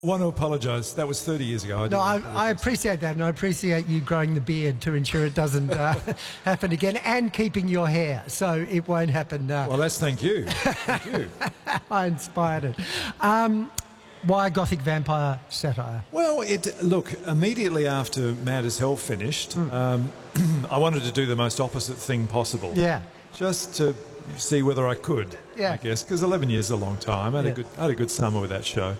want to apologise. That was 30 years ago. No, I appreciate that, and I appreciate you growing the beard to ensure it doesn't happen again, and keeping your hair so it won't happen. Well, that's thank you. Thank you. I inspired it. Why Gothic vampire satire? Well, look, immediately after Mad as Hell finished, I wanted to do the most opposite thing possible. Yeah. Just to see whether I could, I guess, because 11 years is a long time. I had a good summer with that show.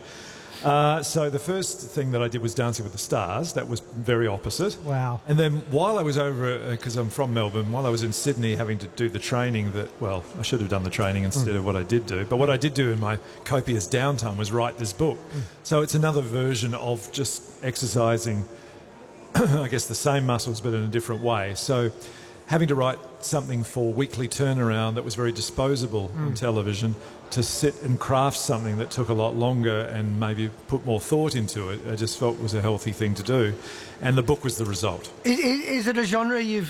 So the first thing that I did was Dancing with the Stars. That was very opposite. Wow. And then while I was over, because I'm from Melbourne, while I was in Sydney having to do the training I should have done the training instead of what I did do. But what I did do in my copious downtime was write this book. So it's another version of just exercising, I guess, the same muscles but in a different way. So having to write something for weekly turnaround that was very disposable on television, to sit and craft something that took a lot longer and maybe put more thought into it, I just felt was a healthy thing to do. And the book was the result. Is it a genre you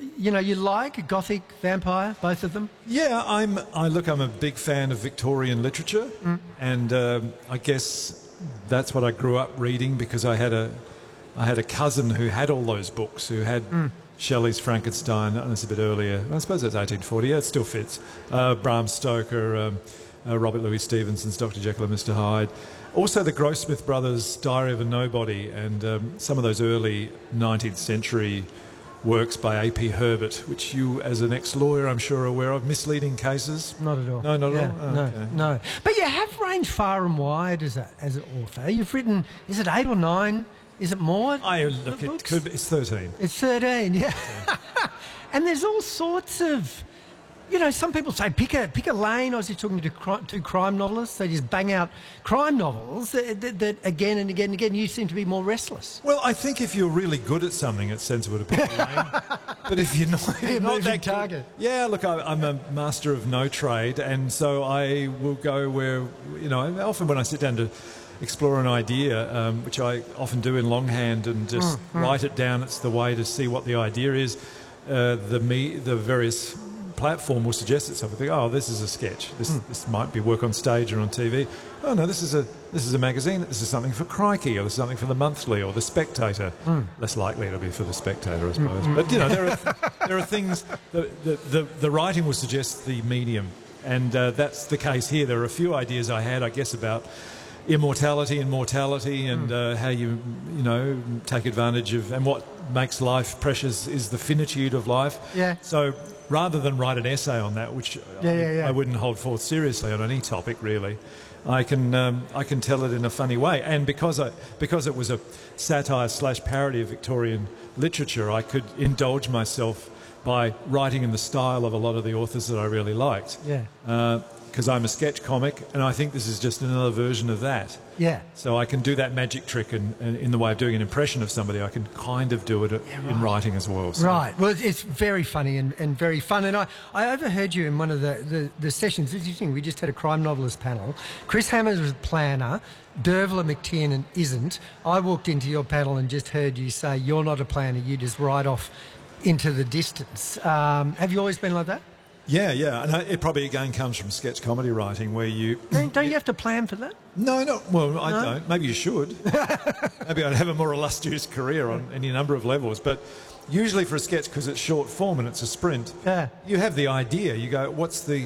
like, Gothic, vampire, both of them? Yeah, I'm a big fan of Victorian literature, and I guess that's what I grew up reading, because I had a cousin who had all those books, who had Shelley's Frankenstein, and it's a bit earlier. I suppose it's 1840. Yeah, it still fits. Bram Stoker, Robert Louis Stevenson's Dr. Jekyll and Mr. Hyde. Also the Grossmith brothers' Diary of a Nobody, and some of those early 19th century works by A.P. Herbert, which you, as an ex-lawyer, I'm sure are aware of. Misleading cases? Not at all. No, not at all? No, Okay. no. But you have ranged far and wide as an author. You've written, is it 8 or 9? Is it more? It could be, it's 13. It's 13, yeah. And there's all sorts of, some people say pick a lane. I was just talking to two crime novelists. They just bang out crime novels that again and again and again. You seem to be more restless. Well, I think if you're really good at something, it's sensible to pick a lane. But if you're not that target. Yeah, look, I'm a master of no trade, and so I will go where, often when I sit down to explore an idea, which I often do in longhand and just write it down. It's the way to see what the idea is. The various platform will suggest itself. I think, oh, this is a sketch. This might be work on stage or on TV. Oh no, this is a magazine. This is something for Crikey, or this is something for the Monthly or the Spectator. Less likely it'll be for the Spectator, I suppose. But there are things that the writing will suggest the medium, and that's the case here. There are a few ideas I had, I guess, about immortality and mortality, and how you take advantage of, and what makes life precious is the finitude of life. Yeah. So rather than write an essay on that, which I wouldn't hold forth seriously on any topic really, I can tell it in a funny way. And because it was a satire / parody of Victorian literature, I could indulge myself by writing in the style of a lot of the authors that I really liked. Yeah. Because I'm a sketch comic, and I think this is just another version of that. Yeah. So I can do that magic trick, and in the way of doing an impression of somebody, I can kind of do it in writing as well. So. Right. Well, it's very funny and very fun. And I overheard you in one of the sessions. It's interesting. We just had a crime novelist panel. Chris Hammers was planner. Dervla McTiernan isn't. I walked into your panel and just heard you say, you're not a planner, you just ride off into the distance. Have you always been like that? Yeah, and it probably again comes from sketch comedy writing, where you... Don't you have to plan for that? No. Well, I don't. Maybe you should. Maybe I'd have a more illustrious career on any number of levels. But usually for a sketch, because it's short form and it's a sprint, you have the idea. You go, what's the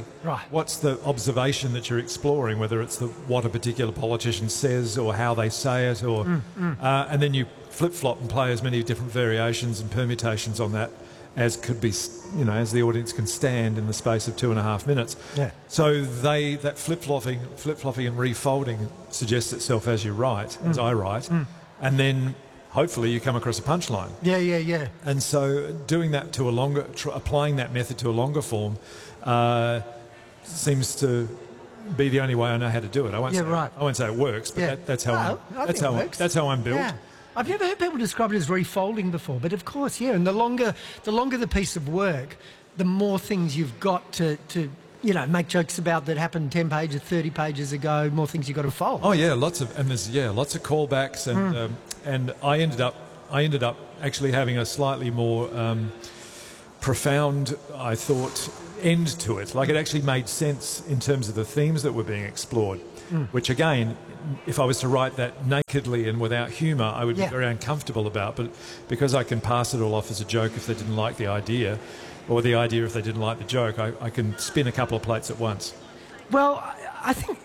observation that you're exploring, whether it's what a particular politician says or how they say it, or and then you flip-flop and play as many different variations and permutations on that as could be, as the audience can stand in the space of 2.5 minutes. Yeah. So that flip-flopping and refolding suggests itself as you write, as I write, and then hopefully you come across a punchline. Yeah. And so doing that to applying that method to a longer form seems to be the only way I know how to do it. I won't say it works, but that's how I'm built. Yeah. I've never heard people describe it as refolding before, but of course, yeah. And the longer the piece of work, the more things you've got to make jokes about that happened 10 pages, 30 pages ago. More things you've got to fold. Oh yeah, lots of callbacks, and I ended up actually having a slightly more profound, I thought, end to it. Like, it actually made sense in terms of the themes that were being explored, which again, if I was to write that nakedly and without humour, I would be very uncomfortable about. But because I can pass it all off as a joke if they didn't like the idea, or the idea if they didn't like the joke, I can spin a couple of plates at once. Well, I think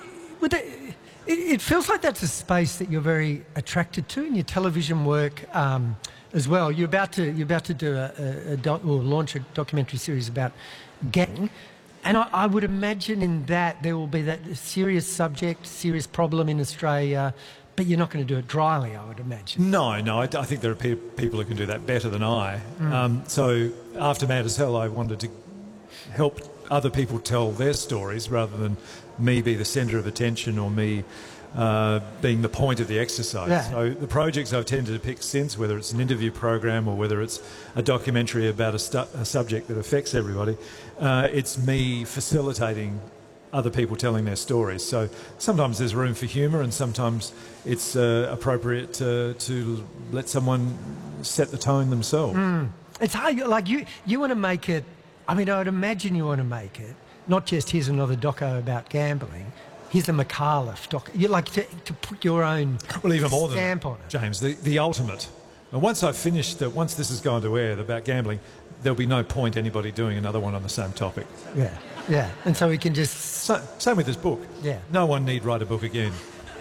it feels like that's a space that you're very attracted to in your television work as well. You're about to do or launch a documentary series about gang. And I would imagine in that there will be that serious subject, serious problem in Australia, but you're not going to do it dryly, I would imagine. No, I think there are people who can do that better than I. So after Mad as Hell, I wanted to help other people tell their stories rather than me be the centre of attention or me being the point of the exercise. Yeah. So the projects I've tended to pick since, whether it's an interview program or whether it's a documentary about a subject that affects everybody, it's me facilitating other people telling their stories. So sometimes there's room for humour and sometimes it's appropriate to let someone set the tone themselves. It's hard. Like you want to make it, I mean, I would imagine you want to make it, not just here's another doco about gambling, here's a McAuliffe doc. You like to put your own even more than stamp that, on it. James, the ultimate. And once I've finished once this has gone to air about gambling, there'll be no point anybody doing another one on the same topic. Yeah. And so we can just... Same with this book. Yeah. No one need write a book again.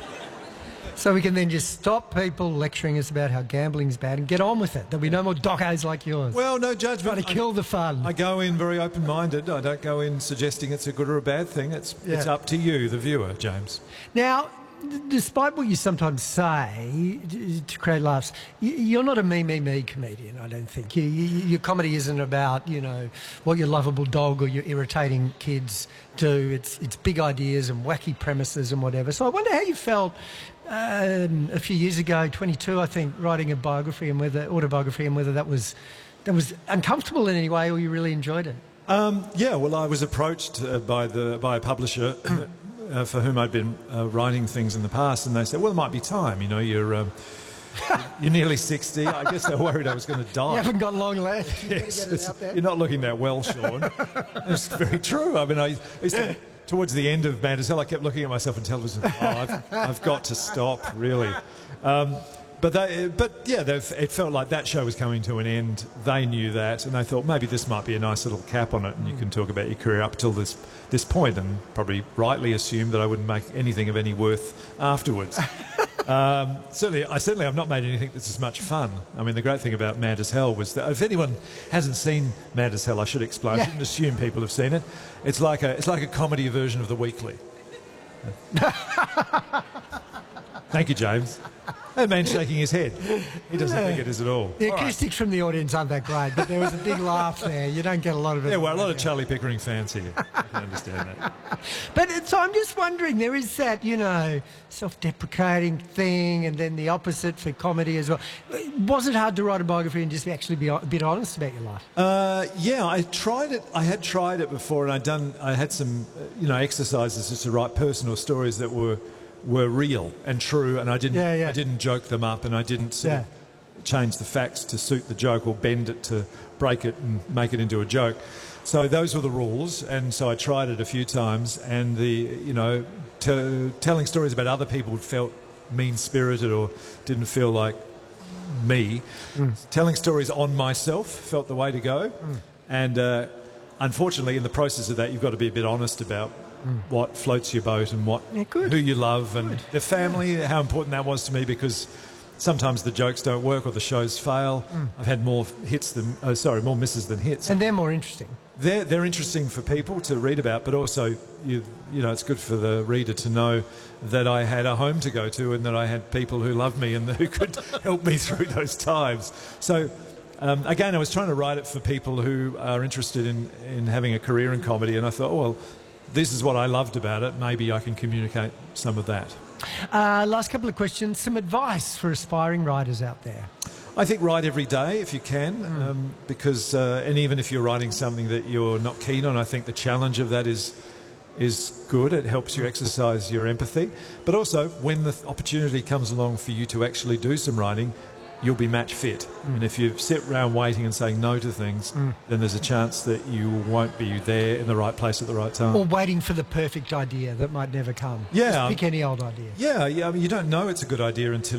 So we can then just stop people lecturing us about how gambling's bad and get on with it. There'll be no more docos like yours. Well, no judgment. Trying to kill the fun. I go in very open-minded. I don't go in suggesting it's a good or a bad thing. It's up to you, the viewer, James. Now, despite what you sometimes say to create laughs, you're not a me comedian, I don't think. Your comedy isn't about, what your lovable dog or your irritating kids do. It's big ideas and wacky premises and whatever. So I wonder how you felt a few years ago, 22, I think, writing a autobiography and whether that was uncomfortable in any way or you really enjoyed it. Well, I was approached by a publisher for whom I'd been writing things in the past, and they said, well, it might be time, you're nearly 60. I guess they were worried I was going to die. You haven't got long left. Yes, you're not looking that well, Sean. It's very true. I mean, I used to, towards the end of Mad as Hell, I kept looking at myself on television. I've got to stop, really. It felt like that show was coming to an end. They knew that, and they thought maybe this might be a nice little cap on it, and you can talk about your career up till this point, and probably rightly assumed that I wouldn't make anything of any worth afterwards. Certainly, I've not made anything that's as much fun. I mean, the great thing about Mad as Hell was that if anyone hasn't seen Mad as Hell, I should explain. I shouldn't assume people have seen it. It's like a comedy version of The Weekly. Thank you, James. That man's shaking his head. He doesn't think it is at all. The acoustics from the audience aren't that great, but there was a big laugh there. You don't get a lot of it. Yeah, well, a lot of Charlie Pickering fans here. I can understand that. But so I'm just wondering, there is that, self-deprecating thing and then the opposite for comedy as well. Was it hard to write a biography and just actually be a bit honest about your life? I tried it. I had tried it before, and I had some, exercises just to write personal stories that were real and true, and I didn't joke them up, and I didn't change the facts to suit the joke or bend it to break it and make it into a joke. So those were the rules, and so I tried it a few times, and telling stories about other people felt mean-spirited or didn't feel like me. Telling stories on myself felt the way to go, and unfortunately in the process of that you've got to be a bit honest about what floats your boat and who you love and the family, how important that was to me, because sometimes the jokes don't work or the shows fail. I've had more misses than hits. And they're more interesting. They're interesting for people to read about, but also it's good for the reader to know that I had a home to go to and that I had people who loved me and who could help me through those times. So again, I was trying to write it for people who are interested in having a career in comedy, and I thought, this is what I loved about it. Maybe I can communicate some of that. Last couple of questions. Some advice for aspiring writers out there. I think write every day if you can, because and even if you're writing something that you're not keen on, I think the challenge of that is good. It helps you exercise your empathy. But also, when the opportunity comes along for you to actually do some writing, you'll be match fit. And if you sit around waiting and saying no to things, then there's a chance that you won't be there in the right place at the right time. Or waiting for the perfect idea that might never come. Yeah. Just pick any old idea. Yeah, I mean, you don't know it's a good idea until